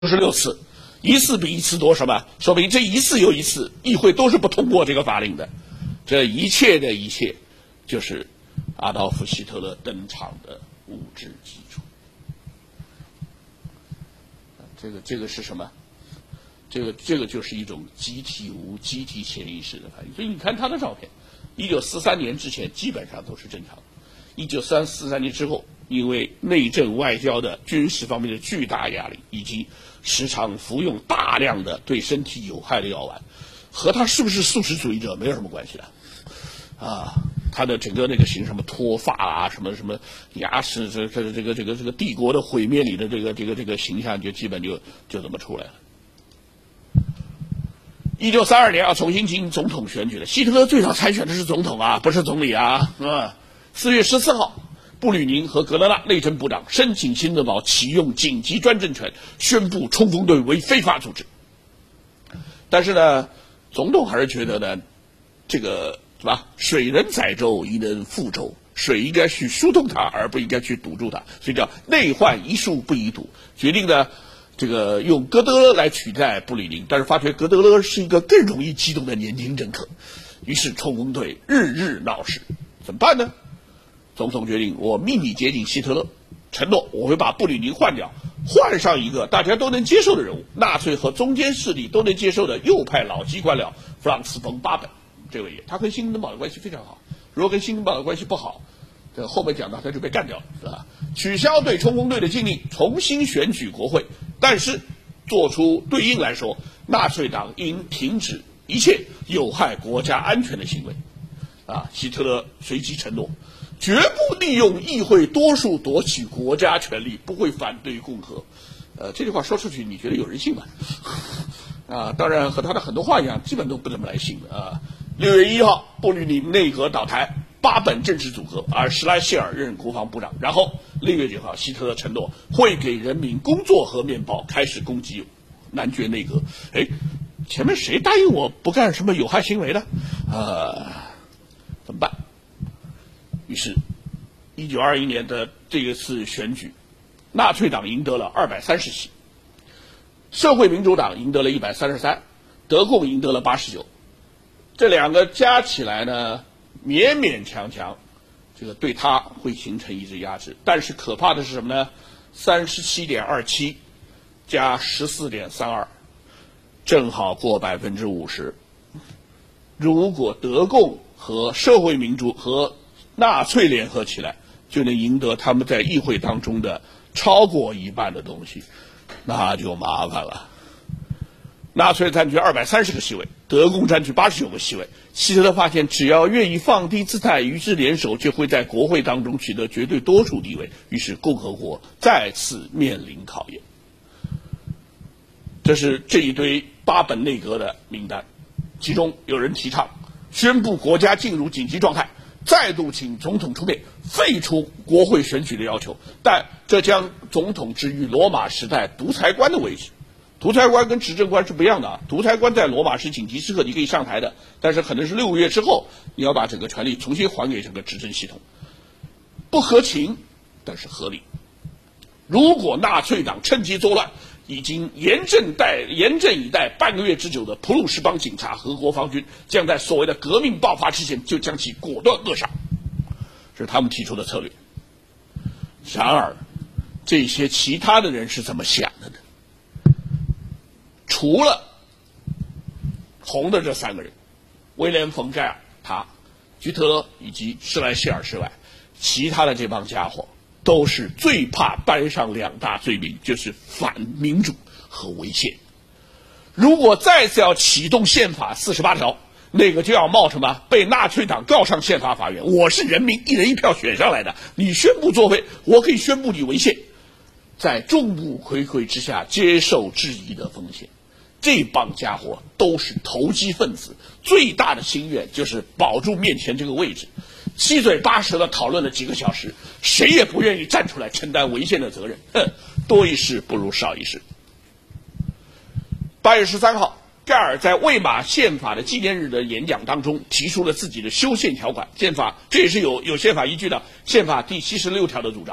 66次，一次比一次多，什么？说明这一次又一次，议会都是不通过这个法令的。这一切的一切，就是阿道夫·希特勒登场的物质基础。这个是什么？这个就是一种集体无集体潜意识的反应。所以你看他的照片，1943年之前基本上都是正常的，1943年之后，因为内政外交的军事方面的巨大压力，以及时常服用大量的对身体有害的药丸，和他是不是素食主义者没有什么关系的。他的整个那个什么脱发啊，什么牙齿这个帝国的毁灭里的这个形象，就基本就这么出来了。1932年重新进行总统选举了，希特勒最早参选的是总统啊，不是总理啊。4月14号，布吕宁和格勒纳内政部长申请新德堡启用紧急专政权，宣布冲锋队为非法组织。但是呢，总统还是觉得呢，这个是吧？水能载舟，亦能覆舟。水应该去疏通它，而不应该去堵住它，所以叫内患一树不宜堵。决定呢，这个用格德勒来取代布吕宁，但是发觉格德勒是一个更容易激动的年轻政客，于是冲锋队日日闹事。怎么办呢？总统决定，我秘密接近希特勒，承诺我会把布吕宁换掉，换上一个大家都能接受的人物，纳粹和中间势力都能接受的右派老级官僚弗朗茨·冯·巴本。这位也，他跟新登堡的关系非常好。如果跟新登堡的关系不好，这后面讲到他就被干掉了，是吧？取消对冲锋队的禁令，重新选举国会，但是做出对应来说，纳粹党应停止一切有害国家安全的行为。希特勒随即承诺，绝不利用议会多数夺取国家权力，不会反对共和。这句话说出去，你觉得有人信吗？当然和他的很多话一样，基本都不怎么来信的。6月1号，布吕宁内阁倒台，巴本正式组合，而施莱谢尔任国防部长。然后6月9号，希特勒承诺会给人民工作和面包，开始攻击男爵内阁。前面谁答应我不干什么有害行为的？怎么办？于是1921年的这一次选举，纳粹党赢得了230席，社会民主党赢得了133，德共赢得了89。这两个加起来呢，勉勉强强，这个对他会形成一支压制。但是可怕的是什么呢？37.27加14.32，正好过50%。如果德共和社会民主和纳粹联合起来，就能赢得他们在议会当中的超过一半的东西，那就麻烦了。纳粹占据230个席位，德共占据89个席位。希特勒发现，只要愿意放低姿态，与之联手，就会在国会当中取得绝对多数地位。于是，共和国再次面临考验。这是这一堆巴本内阁的名单，其中有人提倡宣布国家进入紧急状态，再度请总统出面废除国会选举的要求，但这将总统置于罗马时代独裁官的位置。独裁官跟执政官是不一样的独裁官在罗马是紧急时刻你可以上台的，但是可能是6个月之后，你要把整个权力重新还给整个执政系统。不合情，但是合理。如果纳粹党趁机作乱，已经严阵以待半个月之久的普鲁士邦警察和国防军将在所谓的革命爆发之前就将其果断扼杀，这是他们提出的策略。然而，这些其他的人是怎么想的呢？除了红的这3个人，威廉·冯·盖尔、居特勒以及施莱谢尔之外，其他的这帮家伙都是最怕搬上2大罪名，就是反民主和违宪。如果再次要启动宪法48条，那个就要冒什么被纳粹党告上宪法法院。我是人民一人一票选上来的，你宣布作废，我可以宣布你违宪，在众目睽睽之下接受质疑的风险。这帮家伙都是投机分子，最大的心愿就是保住面前这个位置，七嘴八舌的讨论了几个小时，谁也不愿意站出来承担违宪的责任。多一事不如少一事。8月13号，盖尔在魏玛宪法的纪念日的演讲当中提出了自己的修宪条款。宪法这也是有宪法依据的，宪法第76条的主张，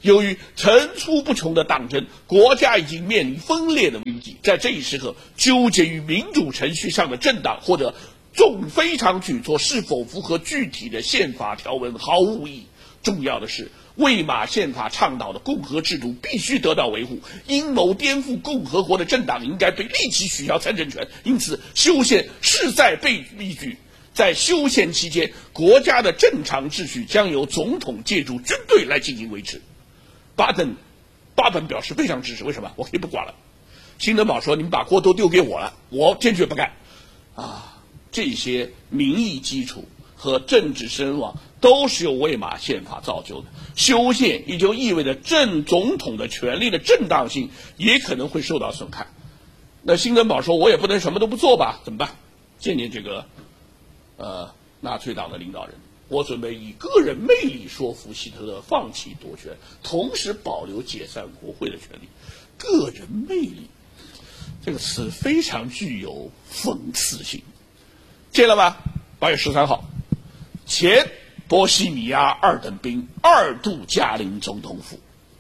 由于层出不穷的党争，国家已经面临分裂的危机。在这一时刻，纠结于民主程序上的政党或者非常举措是否符合具体的宪法条文毫无意义。重要的是，魏玛宪法倡导的共和制度必须得到维护，阴谋颠覆共和国的政党应该被立即取消参政权。因此，修宪势在必举。在修宪期间，国家的正常秩序将由总统借助军队来进行维持。巴本表示非常支持，为什么？我可以不管了。辛德堡说：“你们把锅都丢给我了，我坚决不干。”这些民意基础和政治声望都是由魏玛宪法造就的。修宪也就意味着总统的权力的正当性也可能会受到损害。那辛德堡说：“我也不能什么都不做吧？怎么办？”见这个纳粹党的领导人，我准备以个人魅力说服希特勒放弃夺权，同时保留解散国会的权利。个人魅力这个词非常具有讽刺性。见了吧？8月13号，前波西米亚二等兵2度驾临总统府。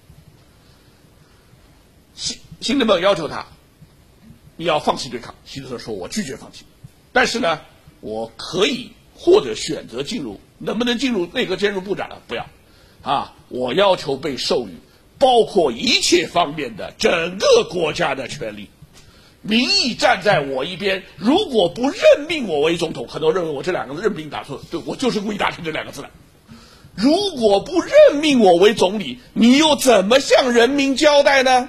辛德堡要求他，你要放弃对抗。希特勒说：“我拒绝放弃，但是呢，我可以或者选择进入，能不能进入内阁兼任部长呢？不要，我要求被授予包括一切方面的整个国家的权利。民意站在我一边，如果不任命我为总统，很多人认为我这两个字任命打错，对，我就是故意打成这两个字的。如果不任命我为总理，你又怎么向人民交代呢？”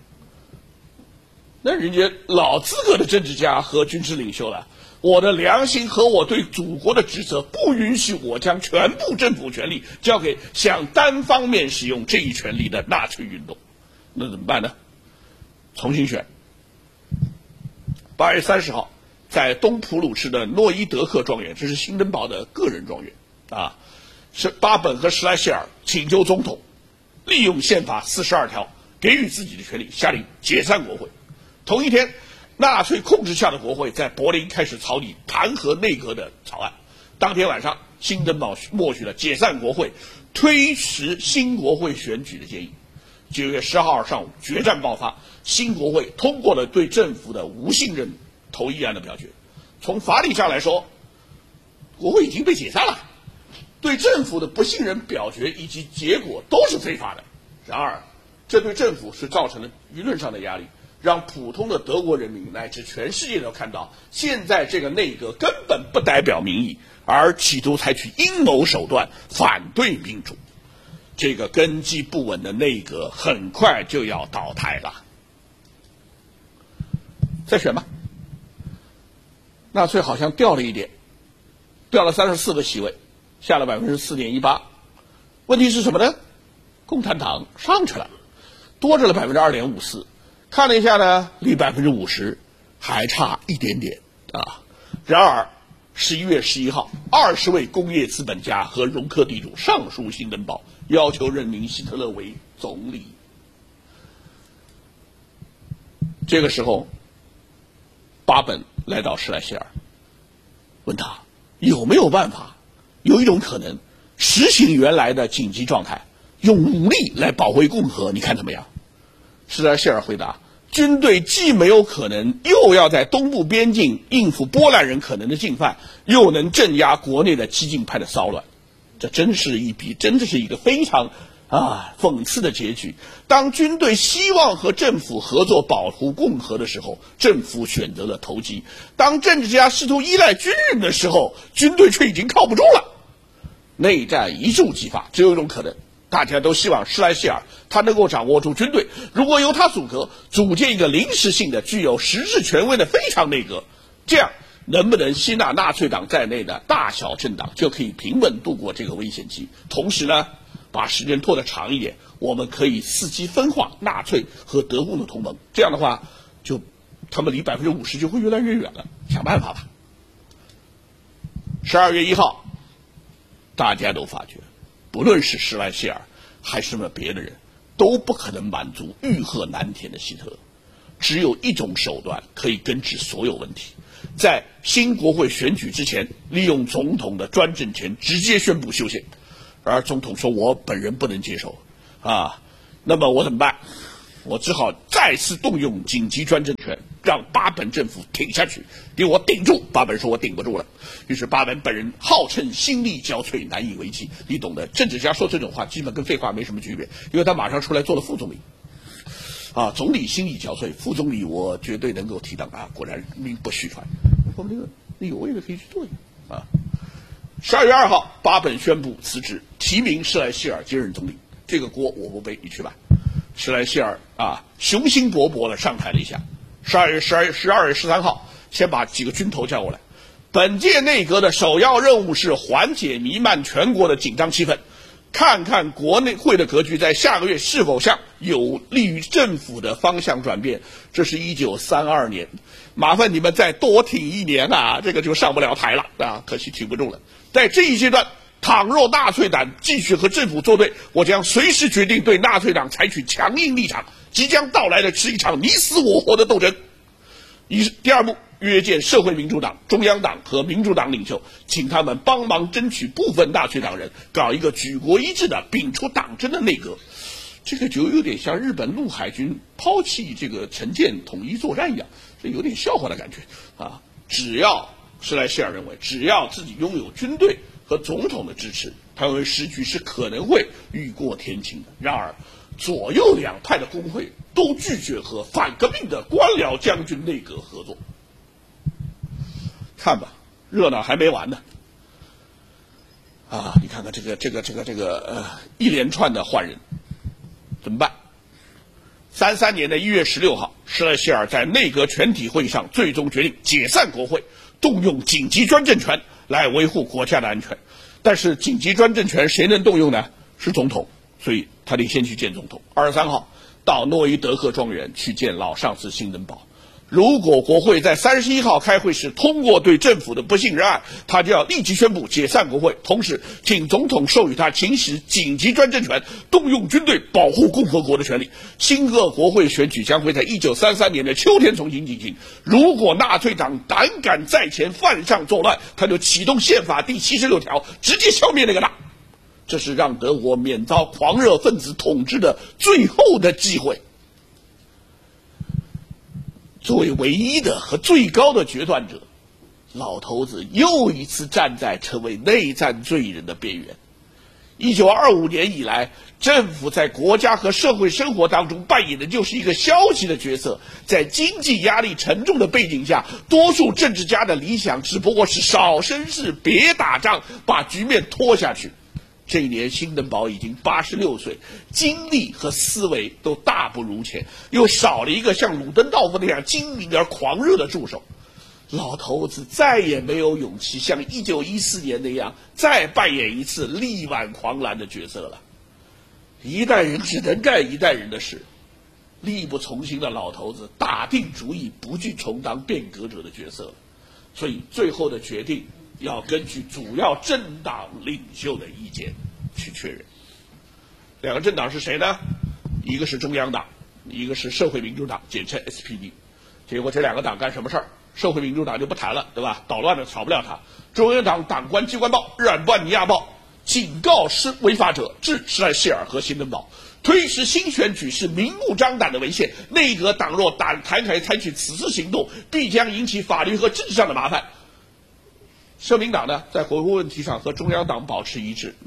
那人家老资格的政治家和军事领袖了。我的良心和我对祖国的职责不允许我将全部政府权力交给想单方面使用这一权利的纳粹运动。那怎么办呢？重新选。8月30号，在东普鲁士的诺伊德克庄园，这是辛德堡的个人庄园是巴本和施莱谢尔请求总统利用宪法42条给予自己的权利，下令解散国会。同一天，纳粹控制下的国会在柏林开始草拟弹劾内阁的草案。当天晚上，辛德堡默许了解散国会、推迟新国会选举的建议。9月10号上午，决战爆发，新国会通过了对政府的无信任投议案的表决。从法理上来说，国会已经被解散了，对政府的不信任表决以及结果都是非法的。然而，这对政府是造成了舆论上的压力，让普通的德国人民乃至全世界都看到，现在这个内阁根本不代表民意，而企图采取阴谋手段反对民主。这个根基不稳的内阁很快就要倒台了。再选吧。纳粹好像掉了一点，掉了34个席位，下了 4.18%。问题是什么呢？共产党上去了，多着了 2.54%。看了一下呢，离 50% 还差一点点然而11月11号，20位工业资本家和容克地主上书辛德堡，要求任命希特勒为总理。这个时候，巴本来到施莱谢尔，问他有没有办法，有一种可能实行原来的紧急状态，用武力来保卫共和，你看怎么样？施莱谢尔回答：军队既没有可能，又要在东部边境应付波兰人可能的进犯，又能镇压国内的激进派的骚乱。这真是一个非常讽刺的结局。当军队希望和政府合作保护共和的时候，政府选择了投机；当政治家试图依赖军人的时候，军队却已经靠不住了。内战一触即发，只有一种可能，大家都希望施莱谢尔他能够掌握住军队，如果由他组建一个临时性的具有实质权威的非常内阁，这样能不能吸纳纳粹党在内的大小政党就可以平稳度过这个危险期。同时呢，把时间拖得长一点，我们可以伺机分化纳粹和德共的同盟，这样的话他们离 50% 就会越来越远了。想办法吧。12月1号，大家都发觉，不论是施莱谢尔还是什么别的人，都不可能满足欲壑难填的希特勒。只有一种手段可以根治所有问题，在新国会选举之前，利用总统的专政权直接宣布修宪。而总统说：“我本人不能接受那么我怎么办？我只好再次动用紧急专政权，让巴本政府挺下去，给我顶住。巴本说我顶不住了，于是巴本本人号称心力交瘁，难以为继。你懂得，政治家说这种话基本跟废话没什么区别，因为他马上出来做了副总理。总理心力交瘁，副总理我绝对能够替当啊！果然名不虚传，我们这个有为的可以去做啊。12月2号，巴本宣布辞职，提名施莱希尔接任总理。这个锅我不背，你去吧。施莱希尔雄心勃勃的上台了一下。12月13号，先把几个军头叫过来。本届内阁的首要任务是缓解弥漫全国的紧张气氛，看看国内会的格局在下个月是否向有利于政府的方向转变。这是1932年，麻烦你们再多挺1年啊，这个就上不了台了啊，可惜挺不住了。在这一阶段，倘若纳粹党继续和政府作对，我将随时决定对纳粹党采取强硬立场。即将到来的是一场你死我活的斗争。第二步，约见社会民主党、中央党和民主党领袖，请他们帮忙争取部分纳粹党人，搞一个举国一致的摒除党争的内阁。这个就有点像日本陆海军抛弃这个成建统一作战一样，这有点笑话的感觉啊！只要施莱希尔认为，只要自己拥有军队和总统的支持，他认为时局是可能会雨过天晴的。然而，左右两派的工会都拒绝和反革命的官僚将军内阁合作。看吧，热闹还没完呢。你看看这个一连串的换人，怎么办？33年的1月16号，施莱希尔在内阁全体会议上最终决定解散国会，动用紧急专政权来维护国家的安全。但是紧急专政权谁能动用呢？是总统，所以他得先去见总统。23号到诺伊德克庄园去见老上司辛登堡。如果国会在31号开会时通过对政府的不信任案，他就要立即宣布解散国会，同时请总统授予他行使紧急专政权，动用军队保护共和国的权利。新俄国会选举将会在1933年的秋天重新进行。如果纳粹党胆敢在前犯上作乱，他就启动宪法第76条，直接消灭那个党。这是让德国免遭狂热分子统治的最后的机会。作为唯一的和最高的决断者，老头子又一次站在成为内战罪人的边缘。1925年以来，政府在国家和社会生活当中扮演的就是一个消极的角色。在经济压力沉重的背景下，多数政治家的理想只不过是少生事，别打仗，把局面拖下去。这一年，辛登堡已经86岁，精力和思维都大不如前，又少了一个像鲁登道夫那样精明而狂热的助手。老头子再也没有勇气像1914年那样再扮演一次力挽狂澜的角色了。一代人只能干一代人的事，力不从心的老头子打定主意不去充当变革者的角色了。所以最后的决定要根据主要政党领袖的意见去确认。两个政党是谁呢？一个是中央党，一个是社会民主党，简称 SPD。 结果这两个党干什么事儿？社会民主党就不谈了，对吧？捣乱了，吵不了他。中央党党官机关报《日耳曼尼亚报》警告违法者致施莱希尔和辛登堡，推迟新选举是明目张胆的违宪，内阁党若采取此次行动，必将引起法律和政治上的麻烦。社民党呢，在国会问题上和中央党保持一致。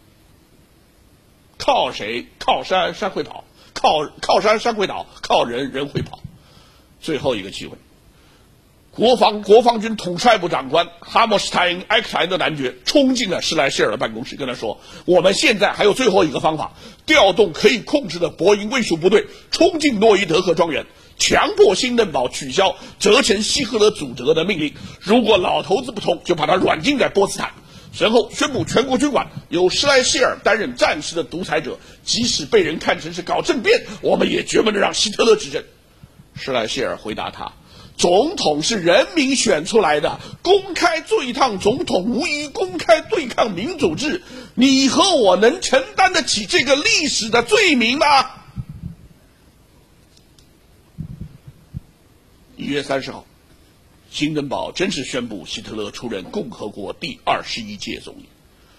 靠谁？靠山山会跑；靠山山会倒；靠人人会跑。最后一个机会，国防军统帅部长官哈默施泰因埃克泰因的男爵冲进了施莱希尔的办公室，跟他说：“我们现在还有最后一个方法，调动可以控制的博营卫戍部队，冲进诺伊德克庄园。”强迫辛登堡取消责成希特勒组织的命令，如果老头子不同，就把他软禁在波茨坦。随后宣布全国军管由施莱希尔担任暂时的独裁者，即使被人看成是搞政变，我们也绝不能让希特勒执政。施莱希尔回答他：总统是人民选出来的，公开对抗总统无疑公开对抗民主制。你和我能承担得起这个历史的罪名吗？1月30号，辛登堡正式宣布希特勒出任共和国第21届总理。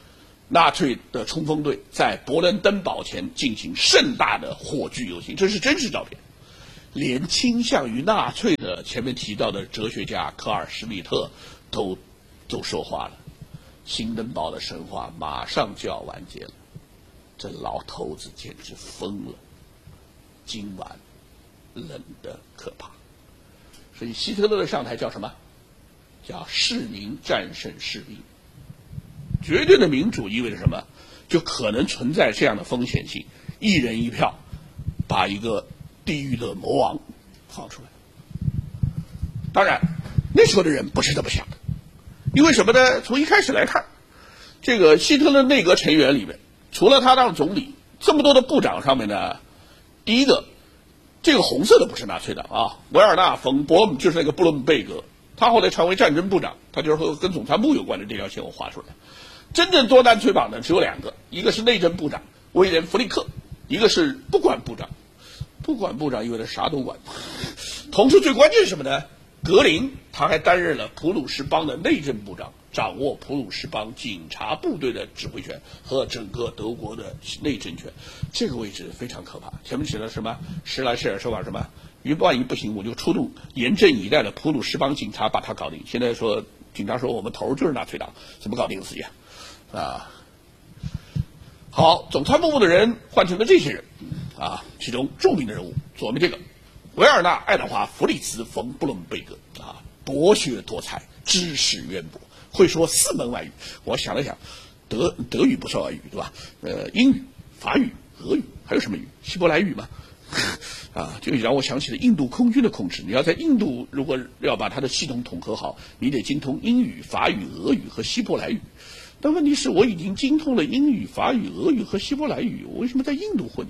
纳粹的冲锋队在伯伦登堡前进行盛大的火炬游行，这是真实照片。连倾向于纳粹的前面提到的哲学家科尔施密特都说话了，新登堡的神话马上就要完结了，这老头子简直疯了，今晚冷得可怕。所以希特勒的上台叫什么？叫市民战胜士兵。绝对的民主意味着什么？就可能存在这样的风险性，一人一票把一个地狱的魔王放出来。当然那时候的人不是这么想的，因为什么呢？从一开始来看，这个希特勒内阁成员里面，除了他当总理，这么多的部长上面呢，第一个这个红色的不是纳粹党啊，维尔纳·冯·博姆就是那个布伦贝格，他后来成为战争部长，他就是和跟总参部有关的这条线我画出来。真正做纳粹党的只有两个，一个是内政部长威廉·弗里克，一个是不管部长。不管部长意味着啥都管。同时最关键是什么呢？格林他还担任了普鲁士邦的内政部长，掌握普鲁士邦警察部队的指挥权和整个德国的内政权，这个位置非常可怕。前面写了什么？施莱舍尔说法什么？万一不行，我就出动严阵以待的普鲁士邦警察把他搞定。现在说警察说我们头就是纳粹党，怎么搞定自己啊？好，总参谋部的人换成了这些人啊，其中著名的人物，左边这个维尔纳·爱德华·弗里茨·冯·布伦贝格啊，博学多才，知识渊博，会说4门外语。我想了想，德语不是外语对吧？英语、法语、俄语，还有什么语？希伯来语吗？啊，就让我想起了印度空军的控制。你要在印度，如果要把它的系统统合好，你得精通英语、法语、俄语和希伯来语。但问题是我已经精通了英语、法语、俄语和希伯来语，我为什么在印度混呢？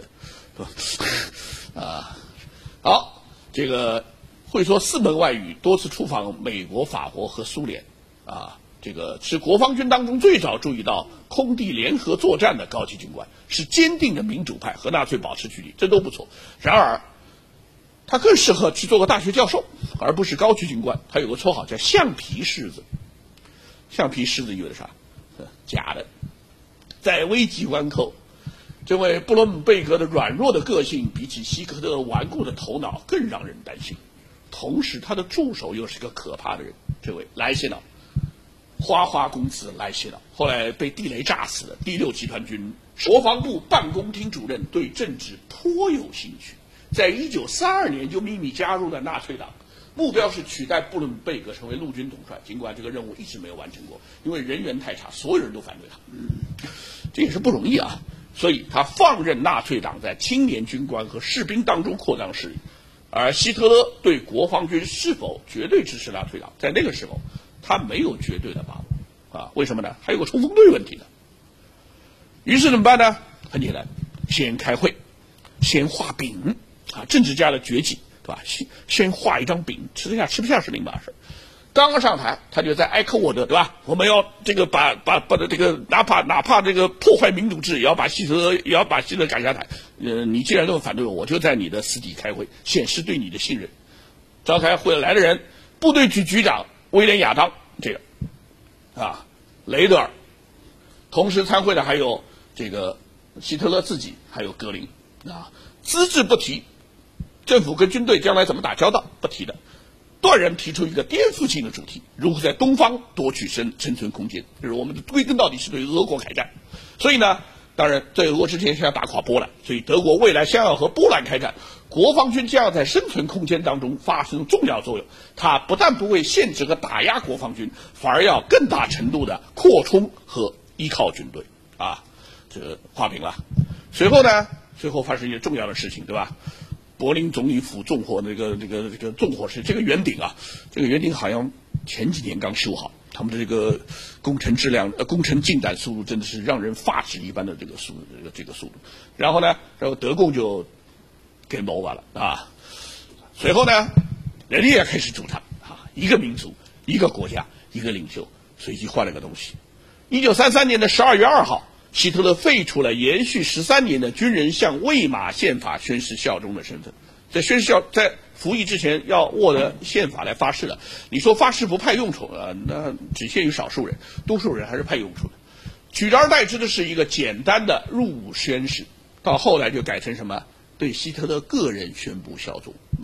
好，这个会说4门外语，多次出访美国、法国和苏联，这个是国防军当中最早注意到空地联合作战的高级军官，是坚定的民主派，和纳粹保持距离，这都不错。然而，他更适合去做个大学教授，而不是高级军官。他有个绰号叫橡皮狮子。橡皮狮子意味着啥？假的。在危急关头，这位布伦贝格的软弱的个性比起希特勒顽固的头脑更让人担心。同时他的助手又是个可怕的人，这位莱谢瑙，花公子莱谢瑙，后来被地雷炸死的第6集团军国防部办公厅主任，对政治颇有兴趣，在1932年就秘密加入了纳粹党，目标是取代布伦贝格成为陆军统帅，尽管这个任务一直没有完成过，因为人缘太差，所有人都反对他。这也是不容易啊。所以他放任纳粹党在青年军官和士兵当中扩张势力。而希特勒对国防军是否绝对支持纳粹党，在那个时候他没有绝对的把握为什么呢？还有个冲锋队问题呢。于是怎么办呢？很简单，先开会，先画饼政治家的绝技对吧？先画一张饼，吃得下吃不下是另一码事。刚刚上台，他就在埃克沃德对吧？我们要这个把这个哪怕这个破坏民主制，也要把希特勒赶下台。你既然这么反对我就在你的私邸开会，显示对你的信任。召开会来的人，部队局局长威廉亚当这个雷德尔，同时参会的还有这个希特勒自己，还有格林资质不提，政府跟军队将来怎么打交道不提的。断然提出一个颠覆性的主题，如何在东方夺取生存空间，就是我们的归根到底是对俄国开战。所以呢，当然在俄国之前先要打垮波兰，所以德国未来先要和波兰开战，国防军将要在生存空间当中发生重要作用。它不但不会限制和打压国防军，反而要更大程度的扩充和依靠军队这个画饼了。随后发生一件重要的事情，对吧？柏林总理府纵火这个纵火是这个圆顶这个圆顶好像前几年刚修好，他们的这个工程质量工程进展速度真的是让人发指一般的这个速度。然后德共就给谋完了随后呢，人家也开始主张一个民族、一个国家、一个领袖，随即换了个东西。1933年的12月2号。希特勒废除了延续13年的军人向魏玛宪法宣誓效忠的身份，在服役之前要握着宪法来发誓的。你说发誓不派用处那只限于少数人，多数人还是派用处的。 取而代之的是一个简单的入伍宣誓，到后来就改成什么对希特勒个人宣布效忠。